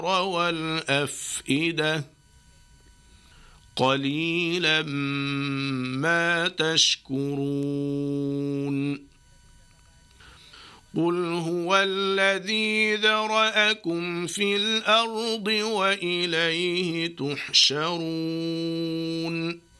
والأفئدة قليلا ما تشكرون قل هو الذي ذرأكم في الأرض وإليه تحشرون